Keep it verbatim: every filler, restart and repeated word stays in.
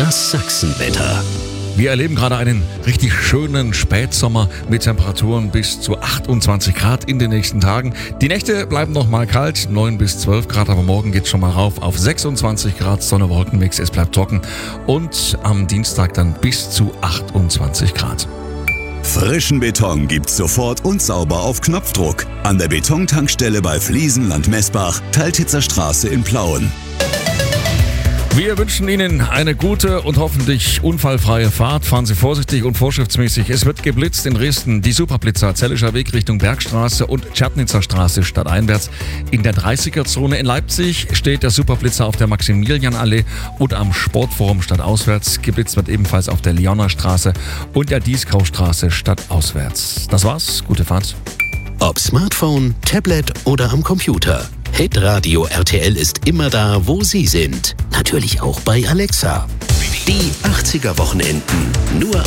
Das Sachsenwetter. Wir erleben gerade einen richtig schönen Spätsommer mit Temperaturen bis zu achtundzwanzig Grad in den nächsten Tagen. Die Nächte bleiben noch mal kalt, neun bis zwölf Grad, aber morgen geht es schon mal rauf auf sechsundzwanzig Grad, Sonne-Wolkenmix, es bleibt trocken und am Dienstag dann bis zu achtundzwanzig Grad. Frischen Beton gibt's sofort und sauber auf Knopfdruck. An der Betontankstelle bei Fliesenland Messbach, Teiltitzer Straße in Plauen. Wir wünschen Ihnen eine gute und hoffentlich unfallfreie Fahrt. Fahren Sie vorsichtig und vorschriftsmäßig. Es wird geblitzt in Dresden. Die Superblitzer Zellischer Weg Richtung Bergstraße und Tschernitzer Straße stadteinwärts. In der dreißiger-Zone in Leipzig steht der Superblitzer auf der Maximilianallee und am Sportforum stadtauswärts. Geblitzt wird ebenfalls auf der Lioner Straße und der Dieskaustraße stadtauswärts. Das war's. Gute Fahrt. Ob Smartphone, Tablet oder am Computer. Hitradio R T L ist immer da, wo Sie sind. Natürlich auch bei Alexa. Die achtziger Wochenenden. Nur